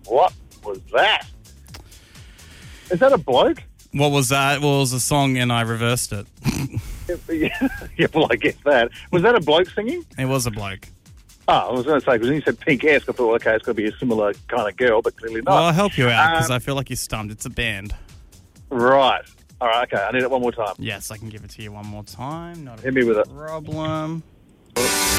What was that? Is that a bloke? What was that? Well, it was a song and I reversed it. Yeah, well, I guess that. Was that a bloke singing? It was a bloke. Oh, I was going to say, because when you said Pink-esque, I thought, okay, it's got to be a similar kind of girl, but clearly not. Well, I'll help you out because I feel like you're stumped. It's a band. Right. All right, okay, I need it one more time. Yes, I can give it to you one more time. Not a Hit me with it. problem.